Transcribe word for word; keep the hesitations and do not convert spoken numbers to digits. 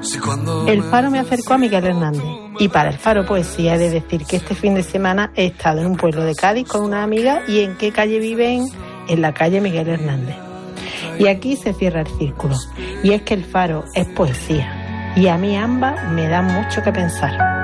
El Faro me acercó a Miguel Hernández y para el Faro Poesía he de decir que este fin de semana he estado en un pueblo de Cádiz con una amiga. ¿Y en qué calle viven? En la calle Miguel Hernández. Y aquí se cierra el círculo, y es que el Faro es poesía y a mí ambas me dan mucho que pensar.